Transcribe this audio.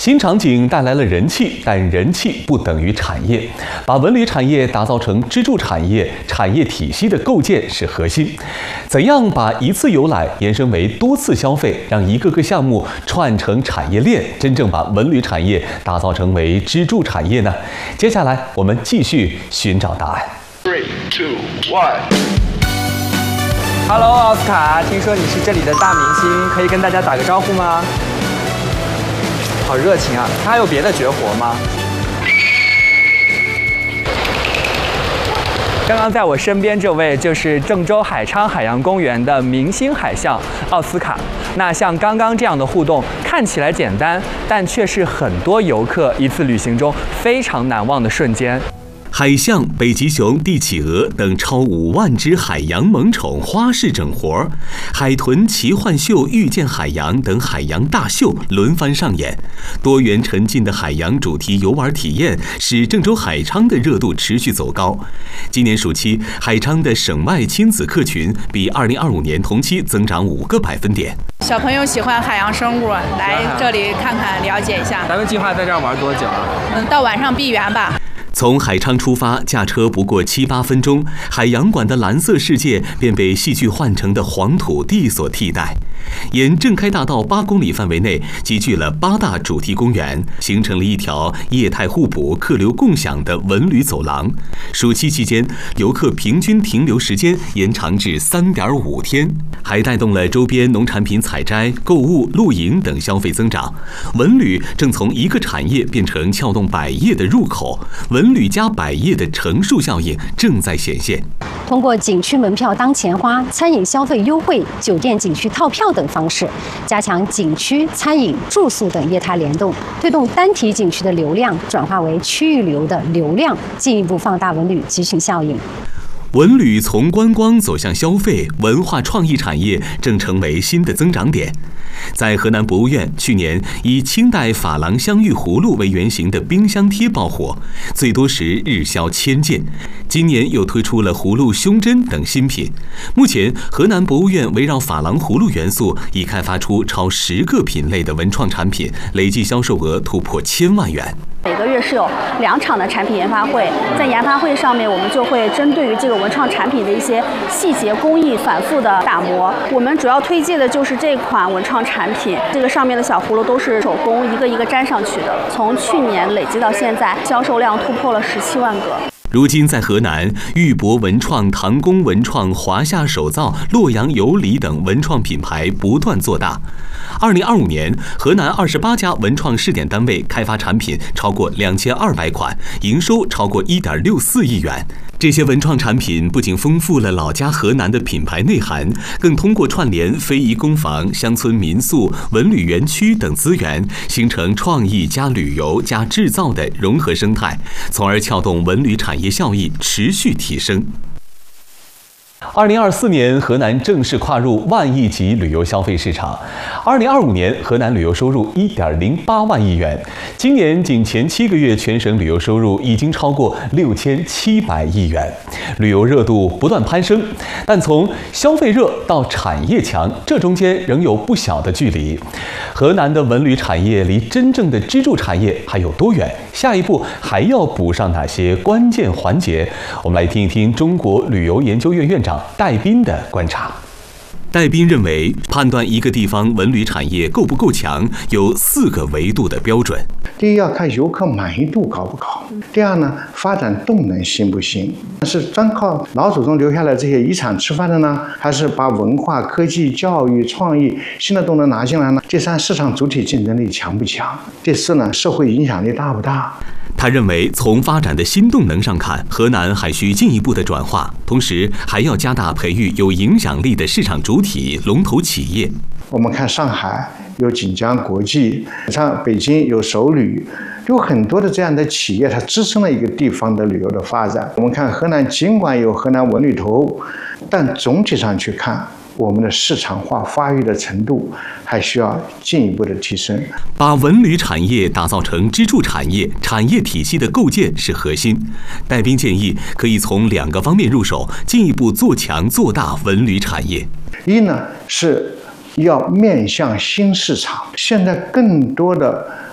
新场景带来了人气，但人气不等于产业。把文旅产业打造成支柱产业，产业体系的构建是核心。怎样把一次游览延伸为多次消费，让一个个项目串成产业链，真正把文旅产业打造成为支柱产业呢？接下来我们继续寻找答案。 3、2、1。 Hello， 奥斯卡，听说你是这里的大明星，可以跟大家打个招呼吗？好热情啊！他还有别的绝活吗？刚刚在我身边这位就是郑州海昌海洋公园的明星海象奥斯卡。那像刚刚这样的互动看起来简单，但却是很多游客一次旅行中非常难忘的瞬间。 海象、北极熊、帝企鹅等超5万只海洋萌宠花式整活，海豚奇幻秀、遇见海洋等海洋大秀轮番上演，多元沉浸的海洋主题游玩体验使郑州海昌的热度持续走高。今年暑期，海昌的省外亲子客群比2025年同期增长5个百分点。 小朋友喜欢海洋生物，来这里看看了解一下。 咱们计划在这儿玩多久啊？ 到晚上闭园吧。 从海昌出发，驾车不过7、8分钟，海洋馆的蓝色世界便被戏剧换成的黄土地所替代。沿正开大道8公里范围内集聚了8大主题公园，形成了一条业态互补、客流共享的文旅走廊。暑期期间，游客平均停留时间延长至3.5天，还带动了周边农产品采摘、购物、露营等消费增长。文旅正从一个产业变成撬动百业的入口，文旅加百业的乘数效应正在显现。 通过景区门票当钱花、餐饮消费优惠、酒店景区套票等方式，加强景区、餐饮、住宿等业态联动，推动单体景区的流量转化为区域流的流量，进一步放大文旅集群效应。 文旅从观光走向消费，文化创意产业正成为新的增长点。在河南博物院，去年以清代珐琅镶玉葫芦为原型的冰箱贴爆火，最多时日销1000件。今年又推出了葫芦胸针等新品。目前，河南博物院围绕珐琅葫芦元素，已开发出超10个品类的文创产品，累计销售额突破1000万元。 每个月是有2场的产品研发会，在研发会上面，我们就会针对于这个文创产品的一些细节工艺反复的打磨。我们主要推荐的就是这款文创产品，这个上面的小葫芦都是手工一个一个粘上去的。从去年累计到现在，销售量突破了17万个。 如今在河南，玉博文创、唐宫文创、华夏手造、洛阳有礼等文创品牌不断做大。2025年，河南28家文创试点单位开发产品超过2200款，营收超过1.64亿元。这些文创产品不仅丰富了老家河南的品牌内涵，更通过串联非遗工坊、乡村民宿、文旅园区等资源，形成创意加旅游加制造的融合生态，从而撬动文旅产业效益持续提升。2024年，河南正式跨入万亿级旅游消费市场。2025年，河南旅游收入1.08万亿元。今年仅前7个月，全省旅游收入已经超过6700亿元，旅游热度不断攀升。但从消费热到产业强，这中间仍有不小的距离。河南的文旅产业离真正的支柱产业还有多远？下一步还要补上哪些关键环节？我们来听一听中国旅游研究院院长戴斌的观察。戴斌认为，判断一个地方文旅产业够不够强，有4个维度的标准。 第一，要看游客满意度高不高；第二呢，发展动能行不行？是专靠老祖宗留下来这些遗产吃饭的呢，还是把文化、科技、教育、创意新的动能拿进来呢？第三，市场主体竞争力强不强？第四呢，社会影响力大不大？ 他认为，从发展的新动能上看，河南还需进一步的转化，同时还要加大培育有影响力的市场主体、龙头企业。 我们看上海有锦江国际，像北京有首旅，有很多的这样的企业，它支撑了一个地方的旅游的发展。我们看河南，尽管有河南文旅投，但总体上去看，我们的市场化发育的程度还需要进一步的提升。 把文旅产业打造成支柱产业，产业体系的构建是核心。戴斌建议可以从2个方面入手，进一步做强做大文旅产业。 一呢是要面向新市场，现在更多的